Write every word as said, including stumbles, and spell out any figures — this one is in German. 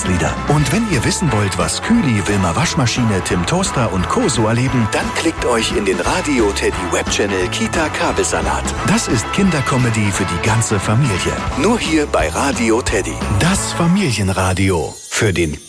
Weihnachtslieder. Und wenn ihr wissen wollt, was Kühli, Wilma Waschmaschine, Tim Toaster und Co. so erleben, dann klickt euch in den Radio Teddy Webchannel Kita Kabelsalat. Das ist Kindercomedy für die ganze Familie. Nur hier bei Radio Teddy. Das Familienradio für den